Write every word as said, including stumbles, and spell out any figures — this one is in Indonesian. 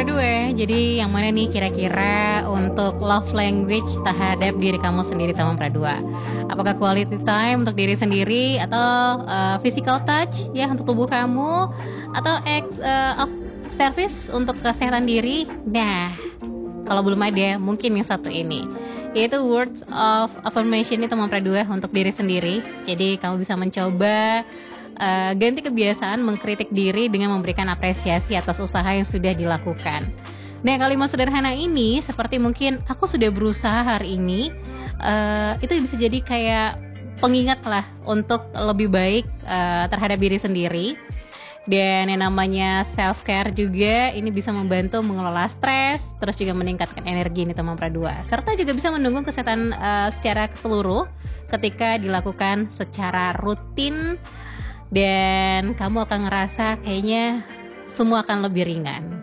Pradua. Jadi yang mana nih kira-kira untuk love language terhadap diri kamu sendiri teman Pradua? Apakah quality time untuk diri sendiri atau uh, physical touch ya untuk tubuh kamu, atau acts uh, of service untuk kesehatan diri? Nah, kalau belum ada mungkin yang satu ini, yaitu words of affirmation nih teman Pradua untuk diri sendiri. Jadi kamu bisa mencoba Uh, ganti kebiasaan mengkritik diri dengan memberikan apresiasi atas usaha yang sudah dilakukan. Nah, kalimat sederhana ini seperti mungkin aku sudah berusaha hari ini, uh, itu bisa jadi kayak pengingat lah untuk lebih baik uh, terhadap diri sendiri. Dan yang namanya self care juga ini bisa membantu mengelola stres, terus juga meningkatkan energi nih teman Pradua, serta juga bisa mendukung kesehatan uh, secara keseluruh ketika dilakukan secara rutin. Dan kamu akan ngerasa kayaknya semua akan lebih ringan.